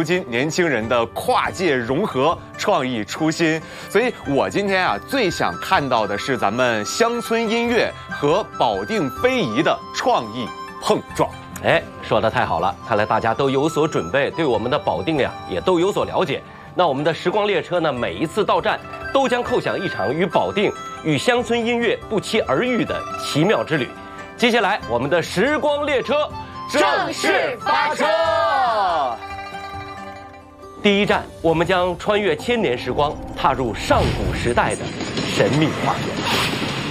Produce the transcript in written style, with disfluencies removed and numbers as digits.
如今年轻人的跨界融合、创意初心。所以我今天啊，最想看到的是咱们乡村音乐和保定非遗的创意碰撞。 哎，说得太好了，看来大家都有所准备，对我们的保定呀也都有所了解。那我们的时光列车呢，每一次到站都将叩响一场与保定、与乡村音乐不期而遇的奇妙之旅。接下来，我们的时光列车正式发车。 第一站，我们将穿越千年时光，踏入上古时代的神秘花园。